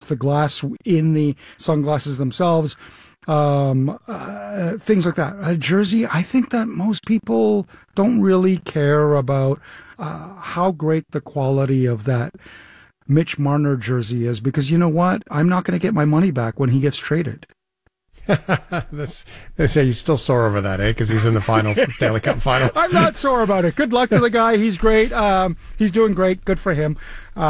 the glass in the sunglasses themselves, things like that. A jersey, I think that most people don't really care about how great the quality of that Mitch Marner jersey is, because you know what? I'm not going to get my money back when he gets traded. They say you're still sore over that, eh? Because he's in the finals, the Stanley Cup finals. I'm not sore about it. Good luck to the guy. He's great. He's doing great. Good for him.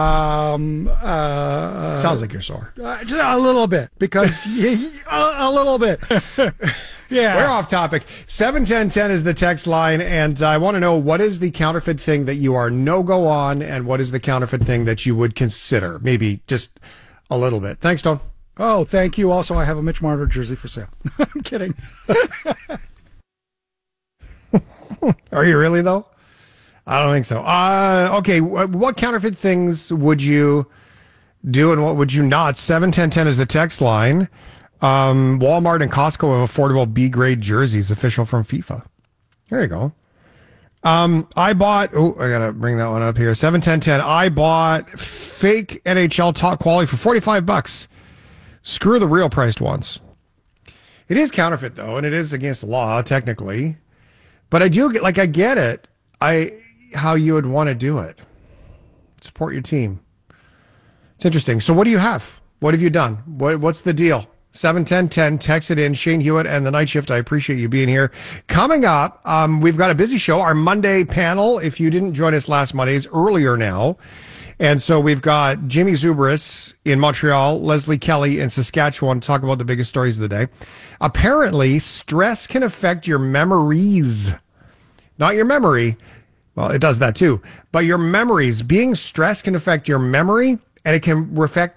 Sounds like you're sore. Just a little bit, because a little bit. Yeah. We're off topic. 71010 is the text line, and I want to know, what is the counterfeit thing that you are no-go on, and what is the counterfeit thing that you would consider? Maybe just a little bit. Thanks, Don. Oh, thank you. Also, I have a Mitch Marner jersey for sale. I'm kidding. Are you really, though? I don't think so. Okay, what counterfeit things would you do and what would you not? 71010 is the text line. Walmart and Costco have affordable B-grade jerseys, official from FIFA. There you go. I bought, I gotta bring that one up here. 71010. I bought fake NHL top quality for $45. Screw the real priced ones. It is counterfeit though, and it is against the law technically. But I do get, I get it. How you would want to do it. Support your team. It's interesting. So what do you have? What have you done? What's the deal? 71010, text it in. Shane Hewitt and the Night Shift. I appreciate you being here. Coming up, we've got a busy show. Our Monday panel, if you didn't join us last Monday, is earlier now. And so we've got Jimmy Zubris in Montreal, Leslie Kelly in Saskatchewan to talk about the biggest stories of the day. Apparently, stress can affect your memories. Not your memory. Well, it does that too. But your memories. Being stressed can affect your memory, and it can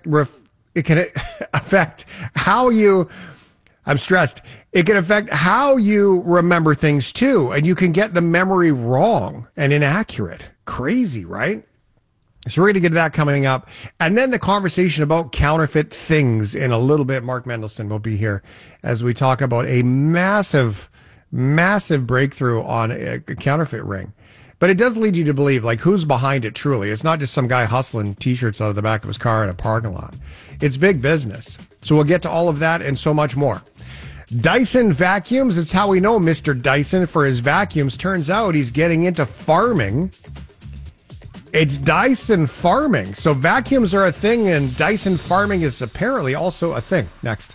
affect how you... I'm stressed. It can affect how you remember things too, and you can get the memory wrong and inaccurate. Crazy, right? So we're going to get to that coming up. And then the conversation about counterfeit things in a little bit. Mark Mendelson will be here as we talk about a massive breakthrough on a counterfeit ring. But it does lead you to believe, who's behind it truly. It's not just some guy hustling T-shirts out of the back of his car in a parking lot. It's big business. So we'll get to all of that and so much more. Dyson vacuums. It's how we know Mr. Dyson for his vacuums. Turns out he's getting into farming. It's Dyson farming. So vacuums are a thing, and Dyson farming is apparently also a thing. Next.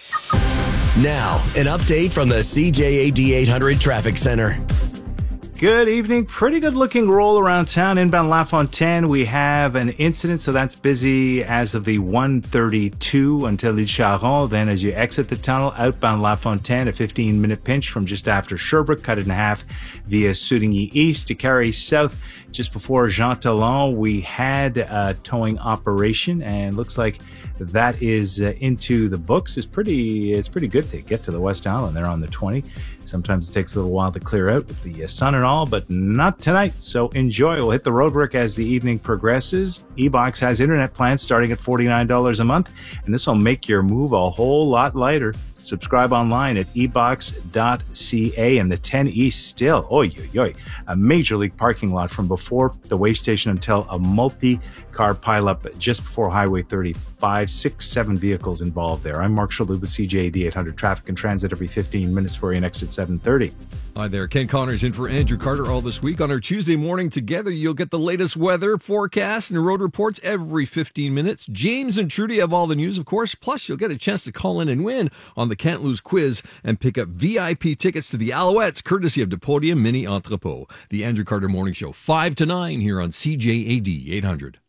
Now, an update from the CJAD 800 Traffic Center. Good evening. Pretty good looking roll around town. Inbound LaFontaine, we have an incident, so that's busy as of the 132 until L'Île Charon. Then as you exit the tunnel, outbound LaFontaine, a 15-minute pinch from just after Sherbrooke, cut it in half via Soudigny East to carry south. Just before Jean Talon, we had a towing operation, and looks like that is into the books. It's pretty good to get to the West Island there on the 20. Sometimes it takes a little while to clear out with the sun and all, but not tonight. So enjoy. We'll hit the roadwork as the evening progresses. eBox has internet plans starting at $49 a month, and this will make your move a whole lot lighter. Subscribe online at ebox.ca, and the 10 East still, a major league parking lot from before the way station until a multi-car pileup just before Highway 35. 7 vehicles involved there. I'm Mark Shalhoub with CJAD 800 Traffic and Transit every 15 minutes for you next at 7:30. Hi there. Ken Connors in for Andrew Carter all this week. On our Tuesday morning together, you'll get the latest weather forecast and road reports every 15 minutes. James and Trudy have all the news, of course. Plus, you'll get a chance to call in and win on the Can't Lose quiz and pick up VIP tickets to the Alouettes, courtesy of Depodium Mini Entrepôt. The Andrew Carter Morning Show, 5 to 9 here on CJAD 800.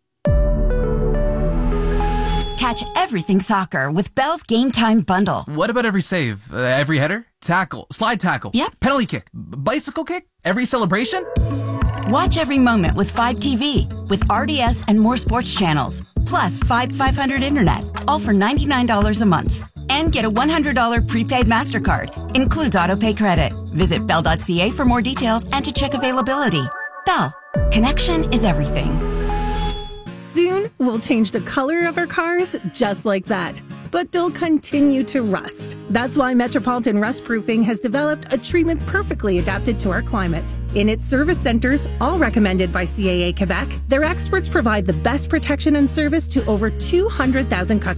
Catch everything soccer with Bell's Game Time Bundle. What about every save? Every header? Tackle? Slide tackle? Yep. Penalty kick? Bicycle kick? Every celebration? Watch every moment with 5TV, with RDS and more sports channels. Plus 500 internet, all for $99 a month. And get a $100 prepaid MasterCard. Includes autopay credit. Visit Bell.ca for more details and to check availability. Bell. Connection is everything. Soon, we'll change the color of our cars just like that. But they'll continue to rust. That's why Metropolitan Rust Proofing has developed a treatment perfectly adapted to our climate. In its service centers, all recommended by CAA Quebec, their experts provide the best protection and service to over 200,000 customers.